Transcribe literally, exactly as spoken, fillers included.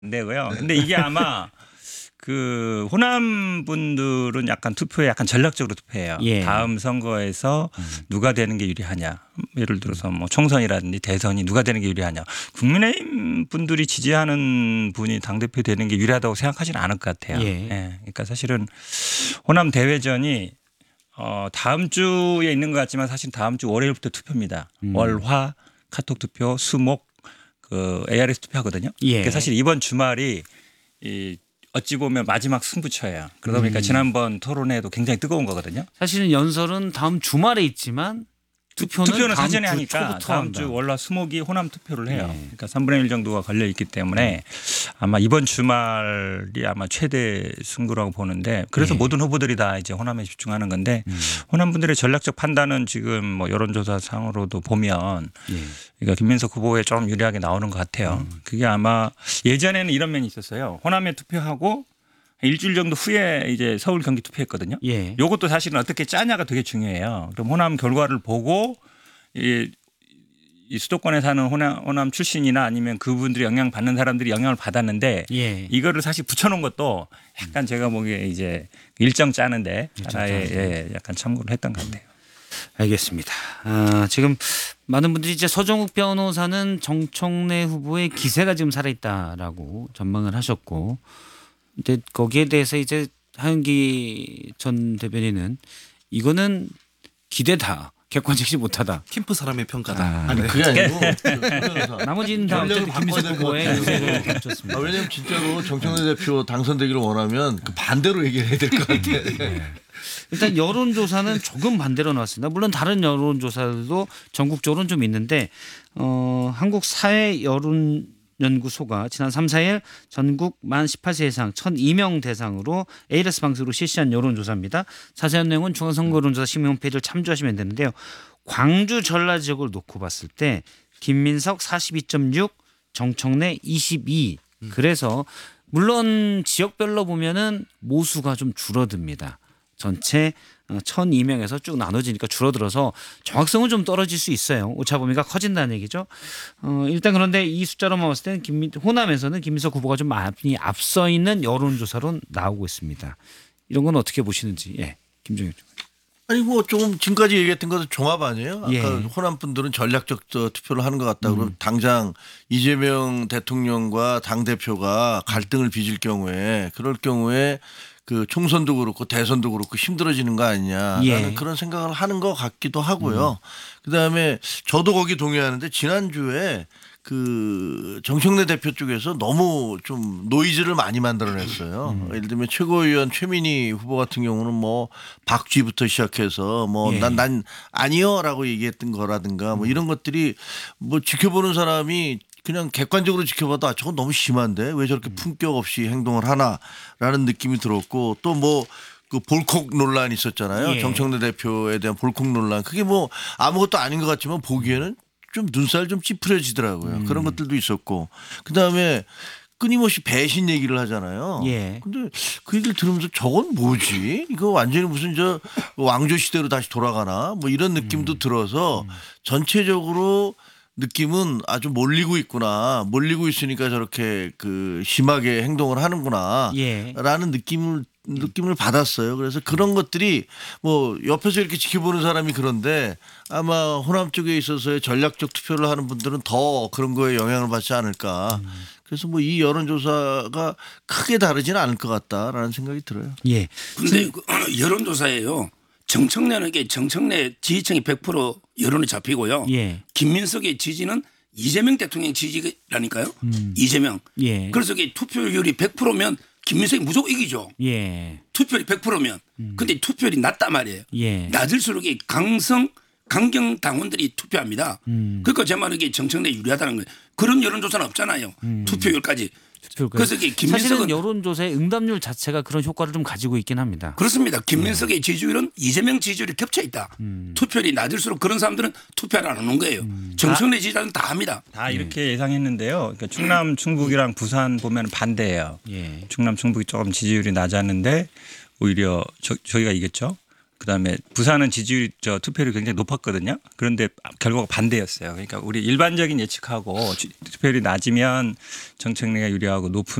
되고요. 근데 이게 아마 그 호남 분들은 약간 투표에 약간 전략적으로 투표해요. 예. 다음 선거에서 누가 되는 게 유리하냐. 예를 들어서 뭐 총선이라든지 대선이 누가 되는 게 유리하냐. 국민의힘 분들이 지지하는 분이 당대표 되는 게 유리하다고 생각하지는 않을 것 같아요. 예. 예. 그러니까 사실은 호남 대회전이 어 다음 주에 있는 것 같지만 사실 다음 주 월요일부터 투표입니다. 음. 월, 화, 카톡 투표, 수, 목 그 에이아르에스 투표하거든요. 예. 그러니까 사실 이번 주말이 이 어찌 보면 마지막 승부처예요. 그러다 보니까 음. 지난번 토론회도 굉장히 뜨거운 거거든요. 사실은 연설은 다음 주말에 있지만 투표는, 투표는 다음 사전에 주 하니까 초부터 다음 한다. 주 월화 수목이 호남 투표를 해요. 예. 그러니까 삼분의 일 정도가 걸려 있기 때문에 아마 이번 주말이 아마 최대 승부라고 보는데 그래서 예. 모든 후보들이 다 이제 호남에 집중하는 건데 음. 호남 분들의 전략적 판단은 지금 뭐 여론조사 상으로도 보면 예. 그러니까 김민석 후보에 좀 유리하게 나오는 것 같아요. 음. 그게 아마 예전에는 이런 면이 있었어요. 호남에 투표하고 일주일 정도 후에 이제 서울 경기 투표했거든요. 예. 요것도 사실은 어떻게 짜냐가 되게 중요해요. 그럼 호남 결과를 보고 이, 이 수도권에 사는 호남, 호남 출신이나 아니면 그분들이 영향 받는 사람들이 영향을 받았는데 예. 이거를 사실 붙여놓은 것도 약간 제가 보기에 이제 일정 짜는데 일정 하나의 짜는데. 예, 약간 참고를 했던 것 같아요. 알겠습니다. 아, 지금 많은 분들이 이제 서정욱 변호사는 정청래 후보의 기세가 지금 살아있다라고 전망을 하셨고, 근데 거기에 대해서 이제 하윤기 전 대변인은 이거는 기대다, 객관적이지 못하다. 캠프 사람의 평가다. 아, 아니 그게 아니고 나머지는 다 전략을 어쨌든 김민석 바꿔야 될것 후보의 같아요. 유세를 감췄습니다. 아, 왜냐하면 진짜로 정청래 대표 당선되기를 원하면 그 반대로 얘기를 해야 될 것 같아. 일단 여론조사는 조금 반대로 나왔습니다. 물론 다른 여론조사들도 전국적으로는 좀 있는데 어, 한국사회여론연구소가 지난 삼, 사일 전국 만 십팔 세 이상 천이 명 대상으로 에이아르에스 방식으로 실시한 여론조사입니다. 자세한 내용은 중앙선거여론조사 시민 홈페이지를 참조하시면 되는데요. 광주 전라 지역을 놓고 봤을 때 김민석 사십이 점 육, 정청래 이십이. 그래서 물론 지역별로 보면은 모수가 좀 줄어듭니다. 전체 천이 명에서 쭉 나눠지니까 줄어들어서 정확성은 좀 떨어질 수 있어요. 오차 범위가 커진다는 얘기죠. 어, 일단 그런데 이 숫자로만 봤을 때는 김민, 호남에서는 김민석 후보가 좀 많이 앞서 있는 여론조사로 나오고 있습니다. 이런 건 어떻게 보시는지. 예, 김정일. 아니 뭐 조금 지금까지 얘기했던 것도 종합 아니에요? 아까 예. 호남 분들은 전략적 저 투표를 하는 것 같다. 그럼 음. 당장 이재명 대통령과 당 대표가 갈등을 빚을 경우에 그럴 경우에 그 총선도 그렇고 대선도 그렇고 힘들어지는 거 아니냐라는 예. 그런 생각을 하는 것 같기도 하고요. 그다음에 저도 거기 동의하는데 지난주에 그 정청래 대표 쪽에서 너무 좀 노이즈를 많이 만들어냈어요. 음. 예를 들면 최고위원 최민희 후보 같은 경우는 뭐 박쥐부터 시작해서 뭐 예. 난 난 아니요라고 얘기했던 거라든가 뭐 이런 것들이 뭐 지켜보는 사람이 그냥 객관적으로 지켜봐도 아, 저건 너무 심한데 왜 저렇게 품격 없이 행동을 하나라는 느낌이 들었고 또 뭐 그 볼콕 논란이 있었잖아요. 예. 정청래 대표에 대한 볼콕 논란. 그게 뭐 아무것도 아닌 것 같지만 보기에는 좀 눈살 좀 찌푸려지더라고요. 음. 그런 것들도 있었고. 그다음에 끊임없이 배신 얘기를 하잖아요. 예. 근데 그 얘기를 들으면서 저건 뭐지? 이거 완전히 무슨 저 왕조 시대로 다시 돌아가나? 뭐 이런 느낌도 들어서 전체적으로 느낌은 아주 몰리고 있구나. 몰리고 있으니까 저렇게 그 심하게 행동을 하는구나. 예. 라는 느낌을 느낌을 받았어요. 그래서 그런 것들이 뭐 옆에서 이렇게 지켜보는 사람이 그런데 아마 호남 쪽에 있어서의 전략적 투표를 하는 분들은 더 그런 거에 영향을 받지 않을까. 그래서 뭐 이 여론조사가 크게 다르지는 않을 것 같다라는 생각이 들어요. 예. 근데 그 여론조사에요. 정청래에게 정청래 지지층이 백 퍼센트 여론이 잡히고요. 예. 김민석의 지지는 이재명 대통령 지지라니까요. 음. 이재명. 예. 그래서 이게 투표율이 백 퍼센트면 김민석이 무조건 이기죠. 예. 투표율이 백 퍼센트면. 근데 투표율이 낮단 말이에요. 예. 낮을수록 이 강성 강경 당원들이 투표합니다. 음. 그러니까 제 말은 이게 정청래 유리하다는 거예요. 그런 여론조사는 없잖아요. 투표율까지. 그래서 이게 사실은 김민석은 여론조사의 응답률 자체가 그런 효과를 좀 가지고 있긴 합니다. 그렇습니다. 김민석의 지지율은 이재명 지지율이 겹쳐 있다. 투표율이 낮을수록 그런 사람들은 투표를 안 하는 거예요. 정청래 지지자는 다 합니다. 다 이렇게 예상했는데요. 그러니까 충남, 충북이랑 부산 보면 반대예요. 예. 충남, 충북이 조금 지지율이 낮았는데 오히려 저, 저희가 이겼죠. 그다음에 부산은 지지율 저 투표율이 굉장히 높았거든요. 그런데 결과가 반대였어요. 그러니까 우리 일반적인 예측하고 투표율이 낮으면 정청래가 유리하고 높은